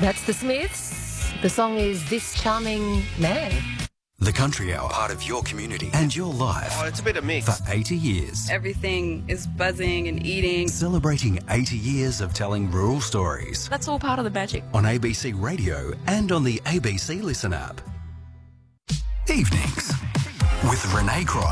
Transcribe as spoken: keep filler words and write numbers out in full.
That's the Smiths. The song is This Charming Man. The Country Hour, part of your community and your life. Oh, it's a bit of mix. For eighty years. Everything is buzzing and eating. Celebrating eighty years of telling rural stories. That's all part of the magic. On A B C Radio and on the A B C Listen app. Evenings with Renee Cross.